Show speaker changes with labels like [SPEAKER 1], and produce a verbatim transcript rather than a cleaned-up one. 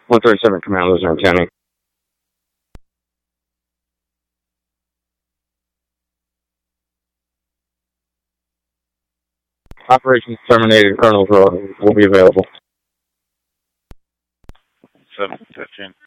[SPEAKER 1] one thirty-seven Commandos are attending. Operations terminated. Colonel's Road will be available.
[SPEAKER 2] seven fifteen.